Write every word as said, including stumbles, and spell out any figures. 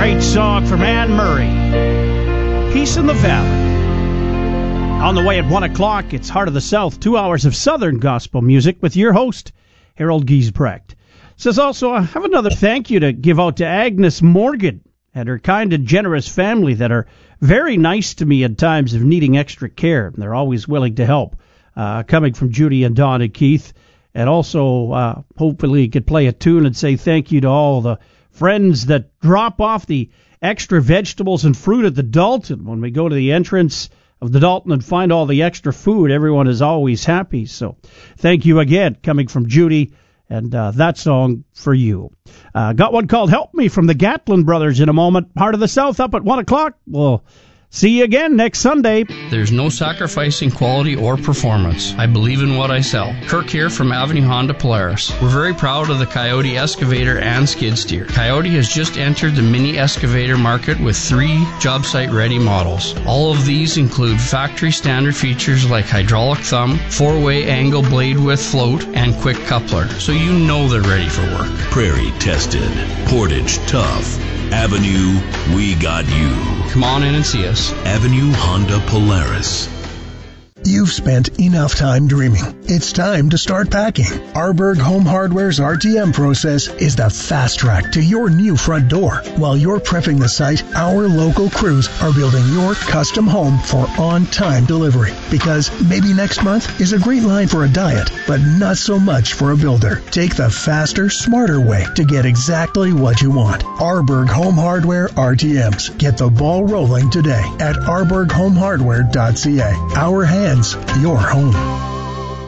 Great song from Anne Murray. Peace in the Valley. On the way at one o'clock, it's Heart of the South, two hours of Southern gospel music with your host, Harold Giesbrecht. Says also, I have another thank you to give out to Agnes Morgan and her kind and generous family that are very nice to me in times of needing extra care. They're always willing to help. Uh, coming from Judy and Don and Keith. And also, uh, hopefully, you could play a tune and say thank you to all the friends that drop off the extra vegetables and fruit at the Dalton. When we go to the entrance of the Dalton and find all the extra food, everyone is always happy. So thank you again, coming from Judy, and uh, that song for you. Uh, got one called Help Me from the Gatlin Brothers in a moment. Heart of the South up at one o'clock. We'll see you again next Sunday. There's no sacrificing quality or performance. I believe in what I sell. Kirk here from Avenue Honda Polaris. We're very proud of the Coyote excavator and skid steer. Coyote has just entered the mini excavator market with three job site ready models. All of these include factory standard features like hydraulic thumb, four-way angle blade width float, and quick coupler, so you know they're ready for work. Prairie tested, Portage tough. Avenue, we got you. Come on in and see us. Avenue Honda Polaris. You've spent enough time dreaming. It's time to start packing. Arborg Home Hardware's R T M process is the fast track to your new front door. While you're prepping the site, our local crews are building your custom home for on-time delivery. Because maybe next month is a great line for a diet, but not so much for a builder. Take the faster, smarter way to get exactly what you want. Arborg Home Hardware R T Ms. Get the ball rolling today at arborg home hardware dot c a. Our hands, your home.